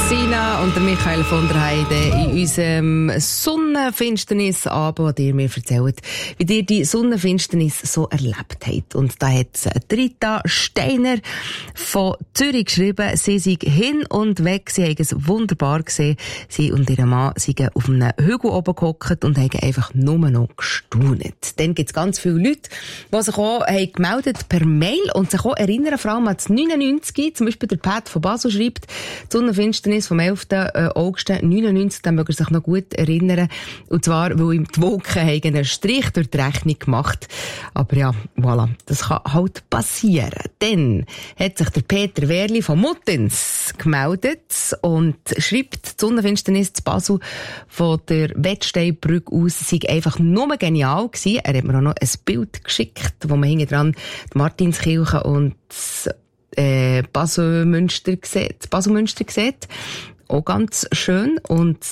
Sina und der Michael von der Heide in unserem Sonnenfinsternisabend, wo ihr mir erzählt, wie ihr die Sonnenfinsternis so erlebt habt. Und da hat Rita Steiner von Zürich geschrieben, sie sei hin und weg, sie haben es wunderbar gesehen. Sie und ihr Mann sind auf einem Hügel oben gehockt und haben einfach nur noch gestaunet. Dann gibt es ganz viele Leute, die sich auch haben gemeldet per Mail und sich auch erinnern, vor allem an das 99, zum Beispiel der Pat von Basel schreibt, die Sonnenfinsternis vom 11. August 99, dann mögen sich noch gut erinnern. Und zwar, weil ihm die Wolken haben einen Strich durch die Rechnung gemacht. Aber ja, voilà, das kann halt passieren. Dann hat sich der Peter Wehrli von Muttens gemeldet und schreibt, die Sonnenfinsternis zu Basel von der Wettsteinbrücke aus sei einfach nur genial gewesen. Er hat mir auch noch ein Bild geschickt, wo man hinten dran die Martinskirche und Basel-Münster sieht. Auch ganz schön. Und